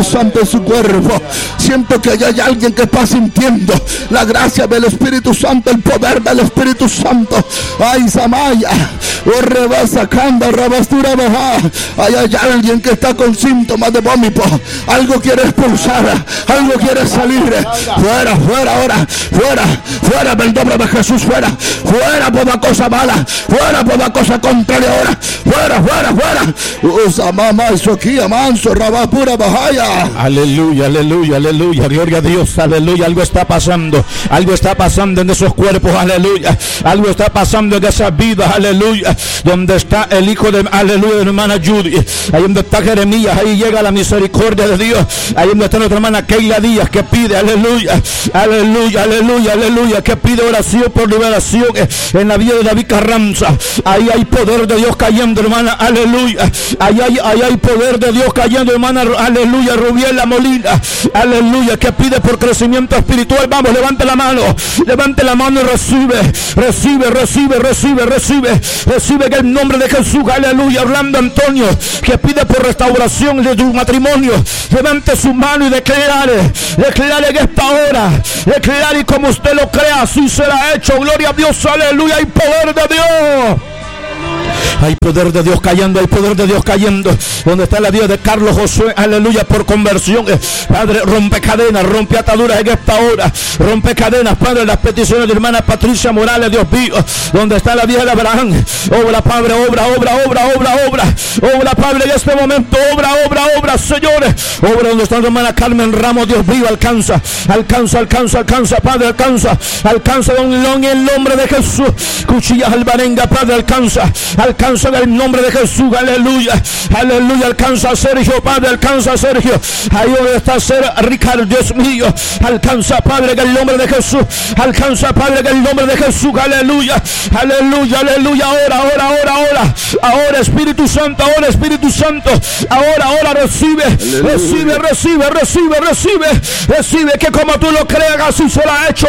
Santo en su cuerpo. Siento que hay alguien que está sintiendo la gracia del Espíritu Santo, el poder del Espíritu Santo. Ay, Samaya, o rebasa canda, rebastura baja. Hay alguien que está con síntomas de vómito. Algo quiere expulsar, algo quiere salir. Fuera, fuera ahora, fuera, fuera del nombre de Jesús, fuera, fuera toda cosa mala, fuera toda cosa contraria ahora, fuera, fuera, fuera. Usa mamá, eso aquí, amanso, rabapura bajaya. Aleluya, aleluya, aleluya, gloria a Dios, aleluya. Algo está pasando en esos cuerpos, aleluya. Algo está pasando en esas vidas, aleluya. Donde está el hijo de, aleluya, de la hermana Judy, ahí donde está Jeremías, ahí llega la misericordia de Dios. Ahí donde está nuestra hermana Keila Díaz, que pide, aleluya, aleluya, aleluya, aleluya, que pide oración por liberación en la vida de David Carranza. Ahí hay poder de Dios cayendo, hermana, aleluya. Ahí hay poder de Dios cayendo, hermana, aleluya. Rubiela Molina, aleluya, que pide por crecimiento espiritual. Vamos, levante la mano y recibe en el nombre de Jesús, aleluya. Orlando Antonio, que pide por restauración de tu matrimonio, levante su mano y declare en esta hora, declare, y como usted lo crea, así será hecho. Gloria a Dios, aleluya. Hay poder de Dios. Hay poder de Dios cayendo, hay poder de Dios cayendo. Donde está la vida de Carlos Josué, aleluya, por conversión. Padre, rompe cadenas, rompe ataduras en esta hora. Rompe cadenas, Padre, las peticiones de hermana Patricia Morales, Dios mío. Donde está la vida de Abraham. Obra, Padre, obra, Padre, en este momento. Obra, señores. Obra donde está la hermana Carmen Ramos, Dios mío. Alcanza, Padre, alcanza en el nombre de Jesús. Cuchillas albarenga, Padre, alcanza en el nombre de Jesús, aleluya, aleluya. Alcanza a Sergio, Padre, alcanza a Sergio, ahí donde está Ricardo, Dios mío. Alcanza, Padre, en el nombre de Jesús, alcanza, Padre, en el nombre de Jesús, aleluya, aleluya, aleluya. Ahora Espíritu Santo, ahora recibe, que como tú lo creas, así será hecho,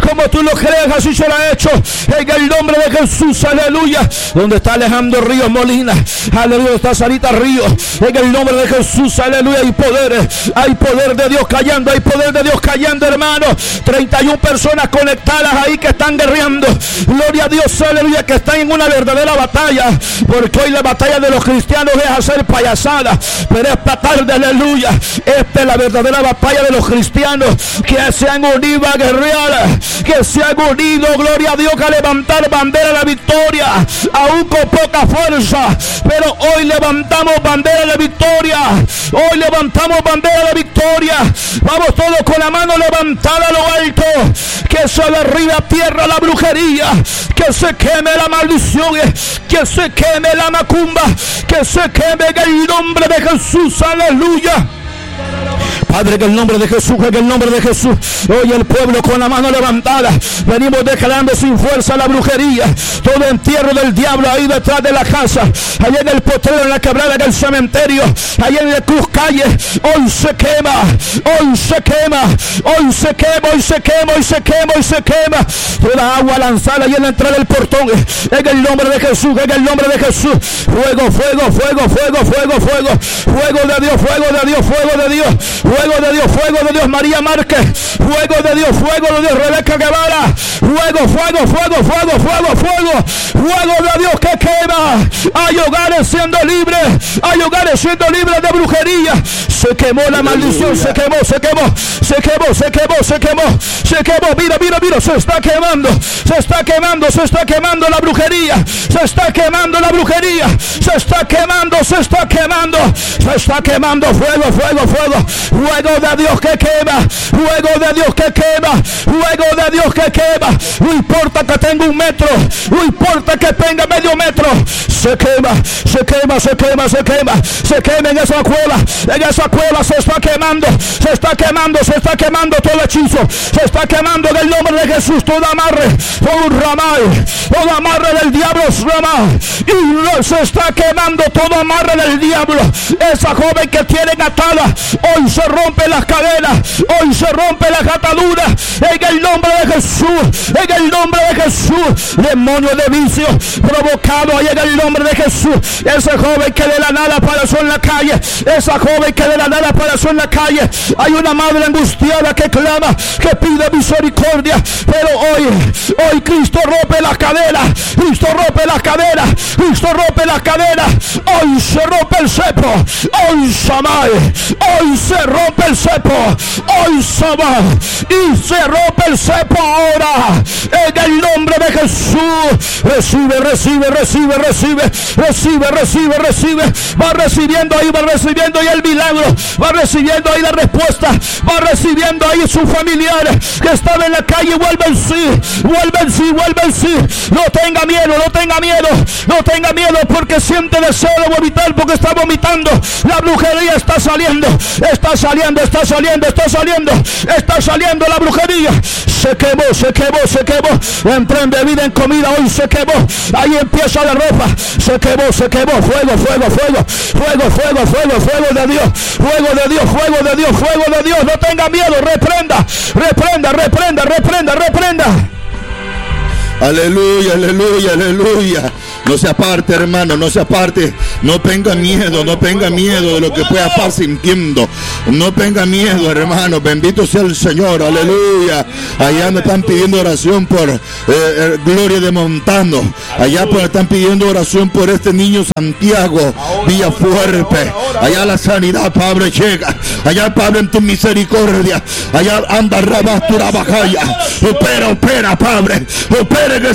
en el nombre de Jesús, aleluya. Donde está Alejandro Ríos Molina, aleluya, está Sarita Ríos, en el nombre de Jesús, aleluya. Hay poder de Dios cayendo, hermano. 31 personas conectadas ahí que están guerreando, gloria a Dios, aleluya, que están en una verdadera batalla, porque hoy la batalla de los cristianos es hacer payasada, pero esta tarde, aleluya, esta es la verdadera batalla de los cristianos, que se han unido a guerrear, que se han unido, gloria a Dios, a levantar bandera de la victoria, aún con poca fuerza, pero hoy levantamos bandera de victoria, vamos todos con la mano levantada a lo alto, que se derribe a tierra la brujería, que se queme la maldición, que se queme la macumba, que se queme en el nombre de Jesús, aleluya. Padre, en el nombre de Jesús, hoy el pueblo con la mano levantada, venimos declarando sin fuerza la brujería, todo entierro del diablo ahí detrás de la casa, allá en el potrero, en la quebrada, en el cementerio, allá en el Cruz Calle, hoy se quema, toda agua lanzada ahí en la entrada del portón, en el nombre de Jesús, fuego de Dios, María Márquez, fuego de Dios, Rebeca Guevara, fuego de Dios que quema. Hay hogares siendo libres, de brujería. Se quemó la maldición, se quemó. Mira, se está quemando la brujería, se está quemando, fuego de Dios que quema, no importa que tenga 1 metro, no importa que tenga medio metro, se quema en esa cueva, se está quemando todo hechizo, se está quemando en el nombre de Jesús, todo amarre, todo amarre del diablo, y se está quemando todo amarre del diablo. Esa joven que tienen atada, hoy se rompe rompe las cadenas, hoy se rompe las ataduras, en el nombre de Jesús, en el nombre de Jesús. Demonio de vicio provocado ahí en el nombre de Jesús. Ese joven que de la nada apareció en la calle, esa joven que de la nada apareció en la calle. Hay una madre angustiada que clama, que pide misericordia, pero hoy Cristo rompe las cadenas, Cristo rompe las cadenas, Cristo rompe las cadenas. Hoy se rompe el cepo, hoy Samay, hoy se rompe el cepo, hoy Samay, y se rompe el cepo ahora, en el nombre de Jesús. Recibe, recibe, recibe, recibe, recibe, recibe, recibe. Va recibiendo ahí el milagro, va recibiendo ahí la respuesta, va recibiendo ahí sus familiares que estaban en la calle. Vuelven sí, vuelven sí, vuelven sí. No tenga miedo, no tenga miedo, no tenga miedo, porque siente deseo de vomitar, porque está vomitando. La brujería está saliendo, está saliendo, está saliendo, está saliendo, está saliendo la brujería. Se quemó, se quemó, se quemó. Emprende vida en comida, hoy se quemó. Ahí empieza la ropa, se quemó, se quemó. Fuego, fuego, fuego, fuego, fuego, fuego, fuego de Dios, fuego de Dios, fuego de Dios, fuego de Dios. No tenga miedo, reprenda, reprenda, reprenda, reprenda, reprenda. Aleluya, aleluya, aleluya. No se aparte, hermano, no se aparte. No tenga miedo, no tenga miedo de lo que pueda estar sintiendo. No tenga miedo, hermano. Bendito sea el Señor, aleluya. Allá me están pidiendo oración por Gloria de Montano. Allá están pidiendo oración por este niño Santiago Villafuerte. Allá la sanidad, Padre, llega. Allá, Padre, en tu misericordia. Allá anda Rabastura Bajaya. Opera, opera, Padre. Opera en